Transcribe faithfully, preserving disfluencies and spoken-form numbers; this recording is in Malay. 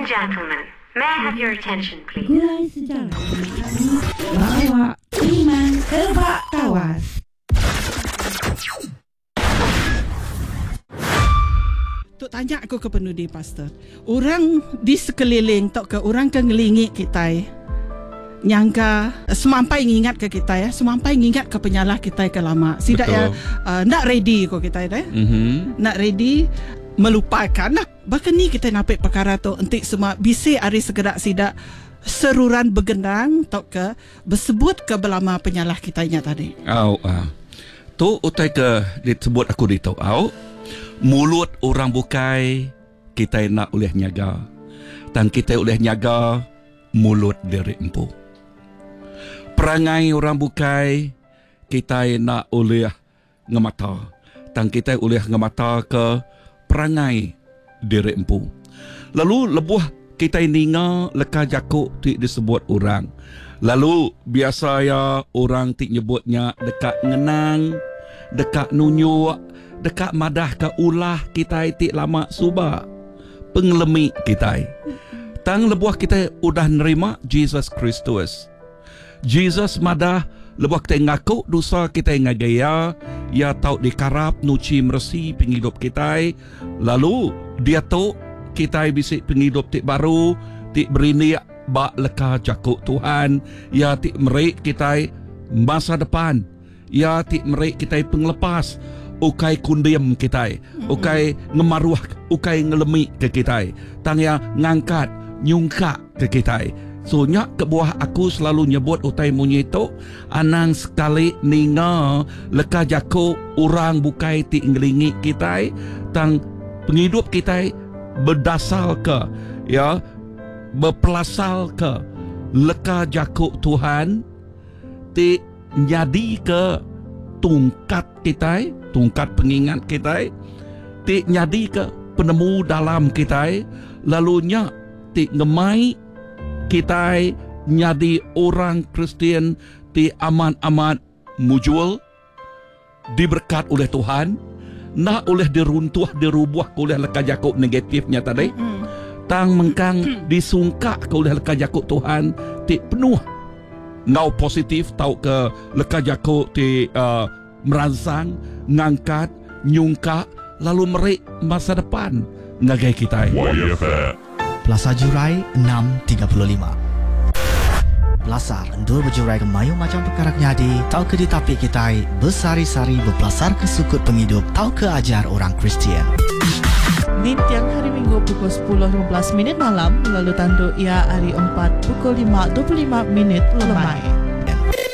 gentlemen, may I have your attention, please? Gulai sejarah bawa iman terbak tawas. Tok tanya aku ke penudi pastor. Orang di sekeliling tok ke orang ke ngelingi kita. Nyangka semampai ngingat ke kita ya, semampai ngingat ke penyalah kita ke lama. Sidak ya uh, nak ready ko kita ya. Mm-hmm. Nak ready melupakan nak bahkan ni kita napik perkara tu entik semua bisi hari segerak sidak seruran begendang tok ke bersebut ke belama penyalah kitanya tadi. Au ah. Tu utai ke disebut aku ditau au. Mulut orang bukai kita nak oleh nyaga. Dan kita oleh nyaga mulut diri empu. Perangai orang bukai kita nak oleh ngemata. Dan kita oleh ngemata ke perangai diri empu. Lalu lebuh kita ninga leka jakuk ti disebut orang. Lalu biasa ya orang ti nyebutnya dekat ngenang, dekat nunyuk, dekat madah ke ulah kita ti lama suba pengelemi kita. Tang lebuh kita udah nerima Jesus Kristus. Jesus madah lebuh kita ngaku dosa kita ngagaya, ya tau dikarap nuci mersi penghidup kita. Lalu dia tu kita bisik penghidup tik baru, tik berini bak leka jakuk Tuhan, ya tik merik kita masa depan, ya tik merik kita penglepas, ukai kundiam kita, ukai ngemaruah, ukai ngelemi ke kita, tang yang ngangkat, nyungka ke kita. So nyak ke buah aku selalu nyebut utai munyi tu anang sekali ninga leka jakuk orang bukai tik ngelingi kita, tang penghidup kita berdasar ke ya berpelasal ke leka jakuk Tuhan ti nyadi ke tungkat kita, tungkat pengingat kita ti nyadi ke penemu dalam kita, lalunya ti ngemai kita nyadi orang Kristian ti aman-aman mujul diberkat oleh Tuhan, nak oleh diruntuh dirubuh oleh leka jakuk negatifnya tadi. Mm-hmm. Tang mengkang disungkak ke oleh leka jakuk Tuhan ti penuh ngau positif tau ke leka jakuk ti uh, merangsang, ngangkat, nyungkak, lalu merik masa depan ngagai kita. Plaza Jurai enam tiga lima. Belasar endur berjurai ke mayu macam perkara nyadi, tau ke ditapik kita bersari-sari berpelasar ke sukut penghidup, tau ke ajar orang Kristian. Ni tiang hari Minggu pukul sepuluh lima belas minit malam, lalu tanduk ia hari empat pukul lima dua puluh lima minit lemai.